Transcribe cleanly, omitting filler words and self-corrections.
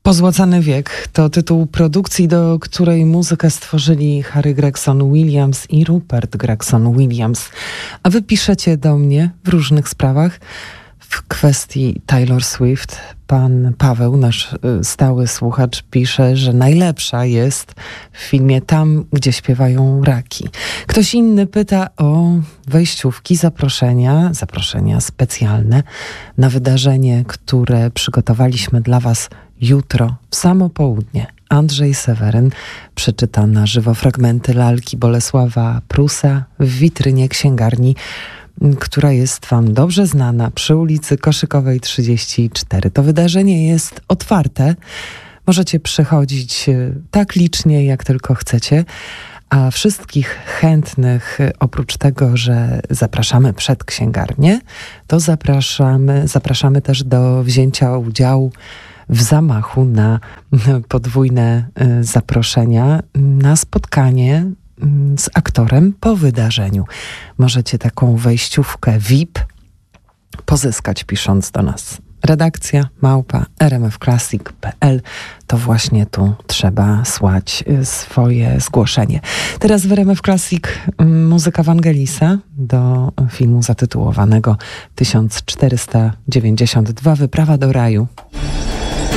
Pozłacany wiek to tytuł produkcji, do której muzykę stworzyli Harry Gregson Williams i Rupert Gregson Williams. A wy piszecie do mnie w różnych sprawach. W kwestii Taylor Swift pan Paweł, nasz stały słuchacz, pisze, że najlepsza jest w filmie Tam, gdzie śpiewają raki. Ktoś inny pyta o wejściówki, zaproszenia specjalne na wydarzenie, które przygotowaliśmy dla was jutro w samo południe. Andrzej Seweryn przeczyta na żywo fragmenty lalki Bolesława Prusa w witrynie księgarni, która jest wam dobrze znana, przy ulicy Koszykowej 34. To wydarzenie jest otwarte. Możecie przychodzić tak licznie, jak tylko chcecie. A wszystkich chętnych, oprócz tego, że zapraszamy przed księgarnię, to zapraszamy też do wzięcia udziału w zamachu na podwójne zaproszenia na spotkanie z aktorem po wydarzeniu. Możecie taką wejściówkę VIP pozyskać, pisząc do nas. Redakcja @rmfclassic.pl. To właśnie tu trzeba słać swoje zgłoszenie. Teraz w RMF Classic muzyka Wangelisa do filmu zatytułowanego 1492 Wyprawa do raju.